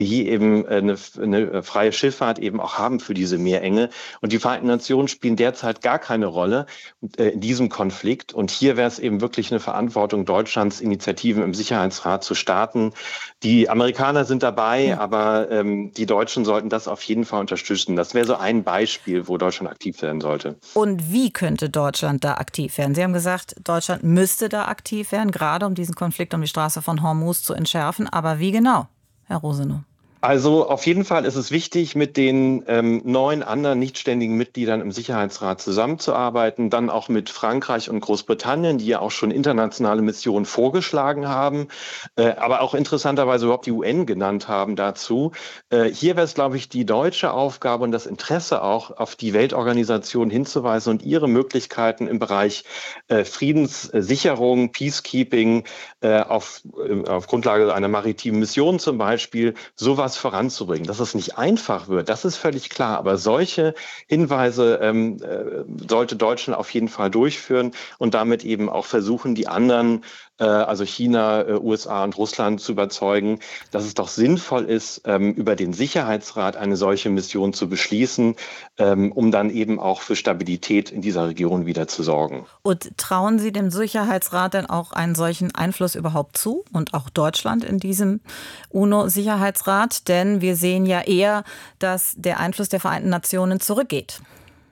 die eben eine freie Schifffahrt eben auch haben für diese Meerenge. Und die Vereinten Nationen spielen derzeit gar keine Rolle in diesem Konflikt. Und hier wäre es eben wirklich eine Verantwortung Deutschlands, Initiativen im Sicherheitsrat zu starten. Die Amerikaner sind dabei, Ja. aber die Deutschen sollten das auf jeden Fall unterstützen. Das wäre so ein Beispiel, wo Deutschland aktiv werden sollte. Und wie könnte Deutschland da aktiv werden? Sie haben gesagt, Deutschland müsste da aktiv werden, gerade um diesen Konflikt um die Straße von Hormuz zu entschärfen. Aber wie genau, Herr Rosenow? Also auf jeden Fall ist es wichtig, mit den 9 anderen nichtständigen Mitgliedern im Sicherheitsrat zusammenzuarbeiten, dann auch mit Frankreich und Großbritannien, die ja auch schon internationale Missionen vorgeschlagen haben, aber auch interessanterweise überhaupt die UN genannt haben dazu. Hier wäre es, glaube ich, die deutsche Aufgabe und das Interesse auch, auf die Weltorganisation hinzuweisen und ihre Möglichkeiten im Bereich Friedenssicherung, Peacekeeping, auf Grundlage einer maritimen Mission zum Beispiel, sowas voranzubringen. Dass es nicht einfach wird, das ist völlig klar. Aber solche Hinweise sollte Deutschland auf jeden Fall durchführen und damit eben auch versuchen, die anderen, also China, USA und Russland zu überzeugen, dass es doch sinnvoll ist, über den Sicherheitsrat eine solche Mission zu beschließen, um dann eben auch für Stabilität in dieser Region wieder zu sorgen. Und trauen Sie dem Sicherheitsrat denn auch einen solchen Einfluss überhaupt zu? Und auch Deutschland in diesem UNO-Sicherheitsrat? Denn wir sehen ja eher, dass der Einfluss der Vereinten Nationen zurückgeht.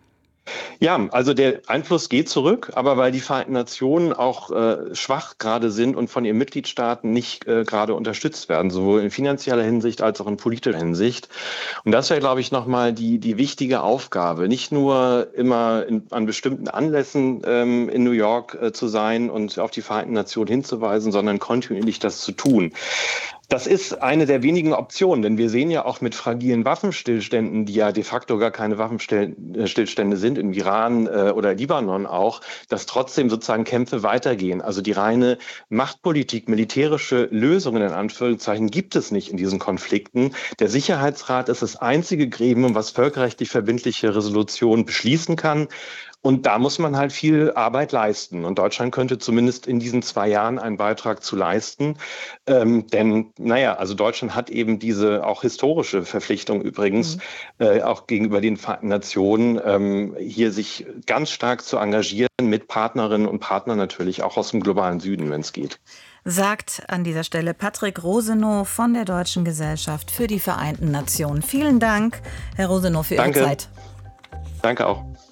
Ja, also der Einfluss geht zurück, aber weil die Vereinten Nationen auch schwach gerade sind und von ihren Mitgliedstaaten nicht gerade unterstützt werden, sowohl in finanzieller Hinsicht als auch in politischer Hinsicht. Und das wäre, glaube ich, nochmal die wichtige Aufgabe, nicht nur immer an bestimmten Anlässen in New York zu sein und auf die Vereinten Nationen hinzuweisen, sondern kontinuierlich das zu tun. Das ist eine der wenigen Optionen, denn wir sehen ja auch mit fragilen Waffenstillständen, die ja de facto gar keine Waffenstillstände sind, im Iran oder Libanon auch, dass trotzdem sozusagen Kämpfe weitergehen. Also die reine Machtpolitik, militärische Lösungen in Anführungszeichen gibt es nicht in diesen Konflikten. Der Sicherheitsrat ist das einzige Gremium, was völkerrechtlich verbindliche Resolutionen beschließen kann. Und da muss man halt viel Arbeit leisten. Und Deutschland könnte zumindest in diesen 2 Jahren einen Beitrag zu leisten. Denn, also Deutschland hat eben diese auch historische Verpflichtung übrigens, auch gegenüber den Vereinten Nationen, hier sich ganz stark zu engagieren mit Partnerinnen und Partnern natürlich auch aus dem globalen Süden, wenn es geht. Sagt an dieser Stelle Patrick Rosenow von der Deutschen Gesellschaft für die Vereinten Nationen. Vielen Dank, Herr Rosenow, für Ihre Zeit. Danke auch.